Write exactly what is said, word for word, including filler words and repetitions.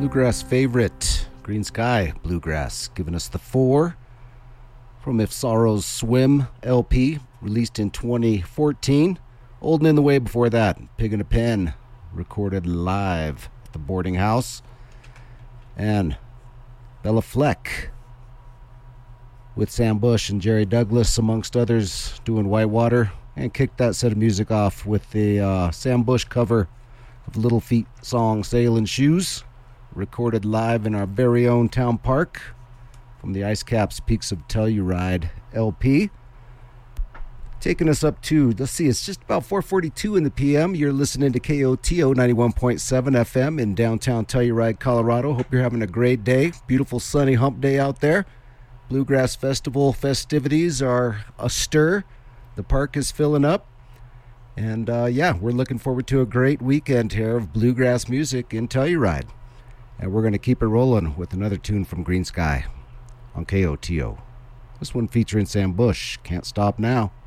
bluegrass favorite, Green Sky Bluegrass, giving us the four from If Sorrows Swim L P, released in twenty fourteen. Old and in the Way before that, Pig in a Pen, recorded live at the boarding house. And Bella Fleck with Sam Bush and Jerry Douglas, amongst others, doing Whitewater, and kicked that set of music off with the uh, Sam Bush cover of Little Feat song Sailin' Shoes, recorded live in our very own town park from the Ice Caps Peaks of Telluride L P. Taking us up to, let's see, it's just about four forty-two in the P M. You're listening to K O T O ninety-one point seven F M in downtown Telluride, Colorado. Hope you're having a great day. Beautiful sunny hump day out there. Bluegrass Festival festivities are astir. The park is filling up. And uh, yeah, we're looking forward to a great weekend here of bluegrass music in Telluride. And we're going to keep it rolling with another tune from Green Sky on K O T O. This one featuring Sam Bush, Can't Stop Now.